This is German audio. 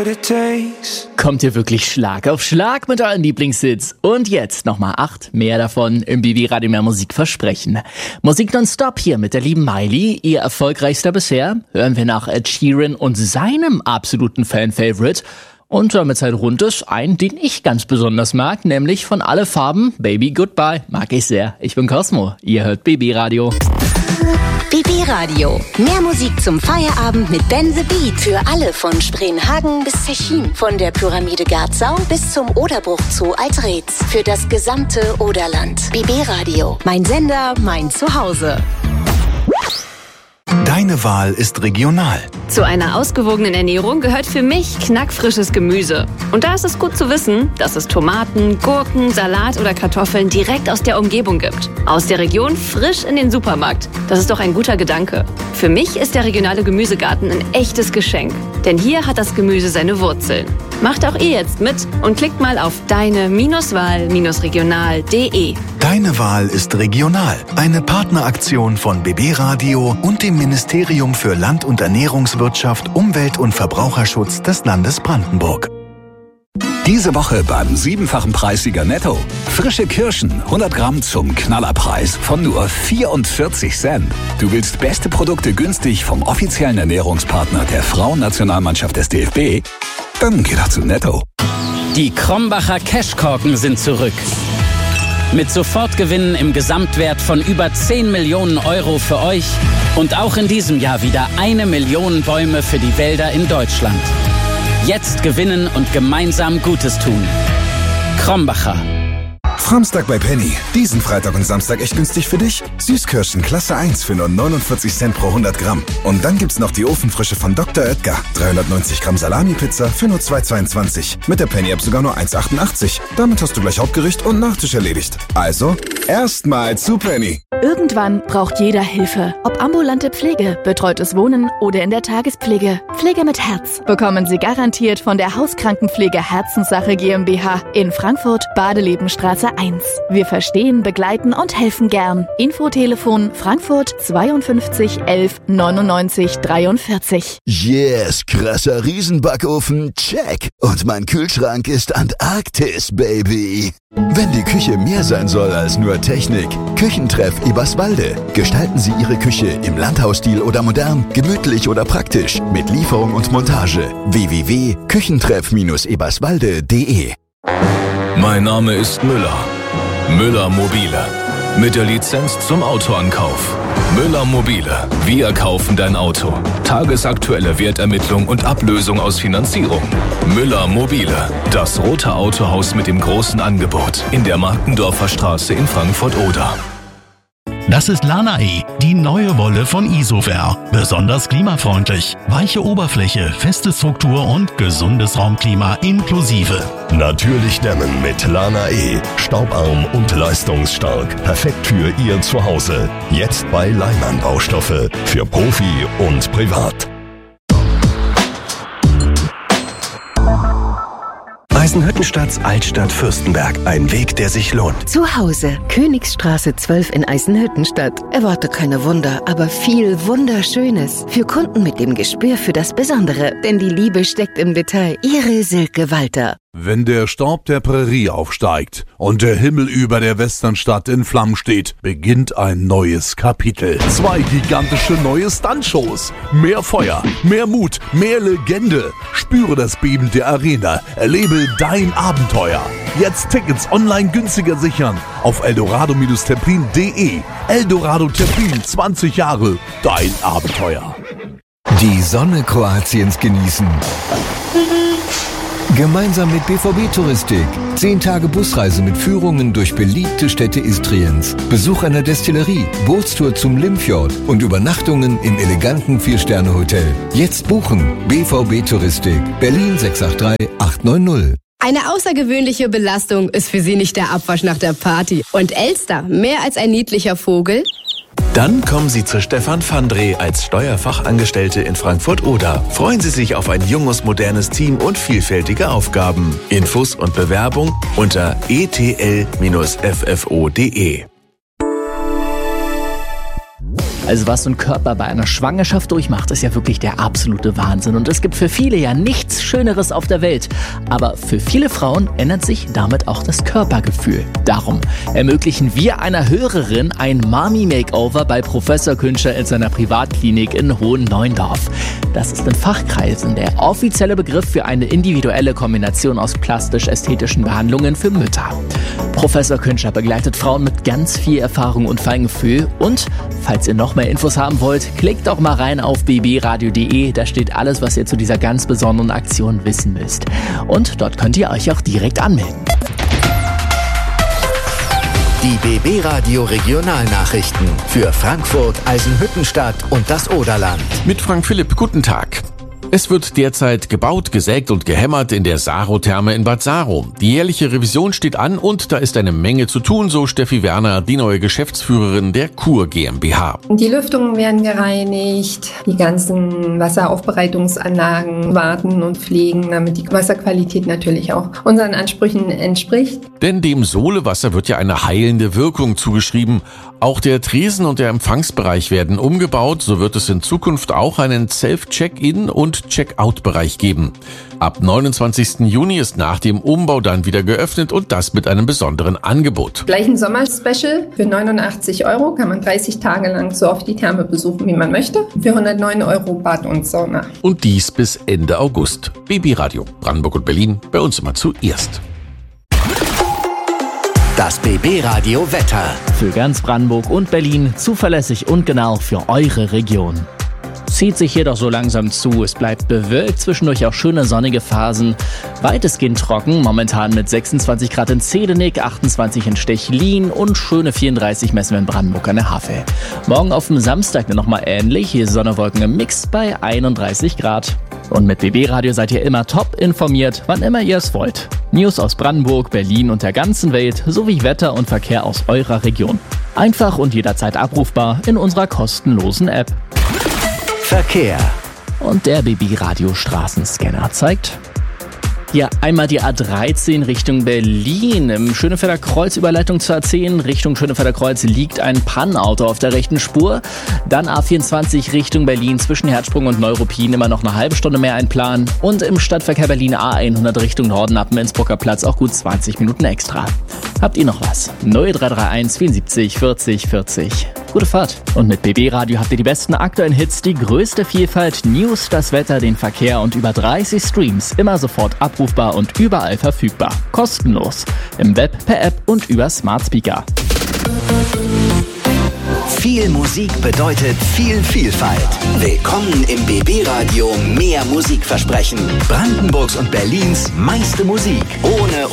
what it takes. Kommt ihr wirklich Schlag auf Schlag mit euren Lieblingshits? Und jetzt nochmal 8 mehr davon im BB Radio Mehr Musik versprechen. Musik nonstop hier mit der lieben Miley, ihr erfolgreichster bisher. Hören wir nach Ed Sheeran und seinem absoluten Fan-Favorite. Und damit Zeit rund ist, einen, den ich ganz besonders mag, nämlich von Alle Farben, Baby Goodbye. Mag ich sehr. Ich bin Cosmo, ihr hört BB Radio. BB Radio. Mehr Musik zum Feierabend mit Ben the Beat. Für alle von Spreenhagen bis Zechin. Von der Pyramide Garzau bis zum Oderbruch Zoo Altreetz. Für das gesamte Oderland. BB Radio. Mein Sender, mein Zuhause. Deine Wahl ist regional. Zu einer ausgewogenen Ernährung gehört für mich knackfrisches Gemüse. Und da ist es gut zu wissen, dass es Tomaten, Gurken, Salat oder Kartoffeln direkt aus der Umgebung gibt. Aus der Region frisch in den Supermarkt. Das ist doch ein guter Gedanke. Für mich ist der regionale Gemüsegarten ein echtes Geschenk. Denn hier hat das Gemüse seine Wurzeln. Macht auch ihr jetzt mit und klickt mal auf deine-wahl-regional.de. Deine Wahl ist regional. Eine Partneraktion von BB Radio und dem Ministerium für Land- und Ernährungswirtschaft, Umwelt- und Verbraucherschutz des Landes Brandenburg. Diese Woche beim 7-fachen Preissieger Netto. Frische Kirschen, 100 Gramm zum Knallerpreis von nur 44 Cent. Du willst beste Produkte günstig vom offiziellen Ernährungspartner der Frauennationalmannschaft des DFB? Dann geh doch zu Netto. Die Krombacher Cashkorken sind zurück. Mit Sofortgewinnen im Gesamtwert von über 10 Millionen Euro für euch und auch in diesem Jahr wieder 1 Million Bäume für die Wälder in Deutschland. Jetzt gewinnen und gemeinsam Gutes tun. Krombacher. Samstag bei Penny. Diesen Freitag und Samstag echt günstig für dich. Süßkirschen Klasse 1 für nur 49 Cent pro 100 Gramm. Und dann gibt's noch die Ofenfrische von Dr. Oetker. 390 Gramm Salami-Pizza für nur 2,22. Mit der Penny-App sogar nur 1,88. Damit hast du gleich Hauptgericht und Nachtisch erledigt. Also, erstmal zu Penny. Irgendwann braucht jeder Hilfe. Ob ambulante Pflege, betreutes Wohnen oder in der Tagespflege. Pflege mit Herz bekommen Sie garantiert von der Hauskrankenpflege Herzenssache GmbH in Frankfurt, Badelebenstraße 1. Wir verstehen, begleiten und helfen gern. Infotelefon Frankfurt 52 11 99 43. Yes, krasser Riesenbackofen, check. Und mein Kühlschrank ist Antarktis, Baby. Wenn die Küche mehr sein soll als nur Technik, Küchentreff Eberswalde. Gestalten Sie Ihre Küche im Landhausstil oder modern, gemütlich oder praktisch, mit Lieferung und Montage. www.küchentreff-eberswalde.de. Mein Name ist Müller. Müller Mobile. Mit der Lizenz zum Autoankauf. Müller Mobile. Wir kaufen dein Auto. Tagesaktuelle Wertermittlung und Ablösung aus Finanzierung. Müller Mobile. Das rote Autohaus mit dem großen Angebot in der Markendorfer Straße in Frankfurt-Oder. Das ist Lana-E, die neue Wolle von Isover. Besonders klimafreundlich. Weiche Oberfläche, feste Struktur und gesundes Raumklima inklusive. Natürlich dämmen mit Lana-E. Staubarm und leistungsstark. Perfekt für Ihr Zuhause. Jetzt bei Leimann Baustoffe. Für Profi und Privat. Eisenhüttenstadts Altstadt Fürstenberg. Ein Weg, der sich lohnt. Zu Hause. Königsstraße 12 in Eisenhüttenstadt. Erwarte keine Wunder, aber viel Wunderschönes. Für Kunden mit dem Gespür für das Besondere. Denn die Liebe steckt im Detail. Ihre Silke Walter. Wenn der Staub der Prärie aufsteigt und der Himmel über der Westernstadt in Flammen steht, beginnt ein neues Kapitel. 2 gigantische neue Stuntshows. Mehr Feuer, mehr Mut, mehr Legende. Spüre das Beben der Arena. Erlebe dein Abenteuer. Jetzt Tickets online günstiger sichern auf eldorado-terpin.de. Eldorado Terpin, 20 Jahre. Dein Abenteuer. Die Sonne Kroatiens genießen. Gemeinsam mit BVB Touristik. 10 Tage Busreise mit Führungen durch beliebte Städte Istriens. Besuch einer Destillerie, Bootstour zum Limfjord und Übernachtungen im eleganten 4-Sterne-Hotel. Jetzt buchen. BVB Touristik. Berlin 683 890. Eine außergewöhnliche Belastung ist für Sie nicht der Abwasch nach der Party. Und Elster, mehr als ein niedlicher Vogel? Dann kommen Sie zu Stefan Fandre als Steuerfachangestellte in Frankfurt-Oder. Freuen Sie sich auf ein junges, modernes Team und vielfältige Aufgaben. Infos und Bewerbung unter etl-ffo.de. Also was so ein Körper bei einer Schwangerschaft durchmacht, ist ja wirklich der absolute Wahnsinn. Und es gibt für viele ja nichts Schöneres auf der Welt. Aber für viele Frauen ändert sich damit auch das Körpergefühl. Darum ermöglichen wir einer Hörerin ein Mami-Makeover bei Professor Künscher in seiner Privatklinik in Hohen-Neuendorf. Das ist in Fachkreisen der offizielle Begriff für eine individuelle Kombination aus plastisch-ästhetischen Behandlungen für Mütter. Professor Künscher begleitet Frauen mit ganz viel Erfahrung und Feingefühl. Und falls ihr noch mehr Infos haben wollt, klickt doch mal rein auf bbradio.de. Da steht alles, was ihr zu dieser ganz besonderen Aktion wissen müsst. Und dort könnt ihr euch auch direkt anmelden. Die BB Radio Regionalnachrichten für Frankfurt, Eisenhüttenstadt und das Oderland. Mit Frank Philipp, guten Tag. Es wird derzeit gebaut, gesägt und gehämmert in der Saro-Therme in Bad Saro. Die jährliche Revision steht an und da ist eine Menge zu tun, so Steffi Werner, die neue Geschäftsführerin der Kur GmbH. Die Lüftungen werden gereinigt, die ganzen Wasseraufbereitungsanlagen warten und pflegen, damit die Wasserqualität natürlich auch unseren Ansprüchen entspricht. Denn dem Solewasser wird ja eine heilende Wirkung zugeschrieben. Auch der Tresen und der Empfangsbereich werden umgebaut, so wird es in Zukunft auch einen Self-Check-In- und Check-Out-Bereich geben. Ab 29. Juni ist nach dem Umbau dann wieder geöffnet und das mit einem besonderen Angebot. Gleich ein Sommerspecial für 89 € kann man 30 Tage lang so oft die Therme besuchen, wie man möchte. Für 109 € Bad und Sauna. Und dies bis Ende August. BB Radio, Brandenburg und Berlin, bei uns immer zuerst. Das BB Radio Wetter. Für ganz Brandenburg und Berlin zuverlässig und genau für eure Region. Zieht sich jedoch so langsam zu. Es bleibt bewölkt, zwischendurch auch schöne sonnige Phasen. Weitestgehend trocken, momentan mit 26 Grad in Zedenick, 28 in Stechlin und schöne 34 messen wir in Brandenburg an der Havel. Morgen auf dem Samstag dann nochmal ähnlich. Hier Sonne, Wolken im Mix bei 31 Grad. Und mit BB Radio seid ihr immer top informiert, wann immer ihr es wollt. News aus Brandenburg, Berlin und der ganzen Welt sowie Wetter und Verkehr aus eurer Region. Einfach und jederzeit abrufbar in unserer kostenlosen App. Verkehr. Und der BB Radio Straßenscanner zeigt hier einmal die A13 Richtung Berlin. Im Schönefelder Kreuz Überleitung zur A10 Richtung Schönefelder Kreuz liegt ein Pannenauto auf der rechten Spur. Dann A24 Richtung Berlin zwischen Herzsprung und Neuruppin immer noch eine halbe Stunde mehr einplanen. Und im Stadtverkehr Berlin A100 Richtung Norden ab dem Innsbrucker Platz auch gut 20 Minuten extra. Habt ihr noch was? 0331 74 40 40. Gute Fahrt. Und mit BB Radio habt ihr die besten aktuellen Hits, die größte Vielfalt, News, das Wetter, den Verkehr und über 30 Streams. Immer sofort abrufbar und überall verfügbar. Kostenlos. Im Web, per App und über Smart Speaker. Viel Musik bedeutet viel Vielfalt. Willkommen im BB Radio Mehr Musikversprechen. Brandenburgs und Berlins meiste Musik. Ohne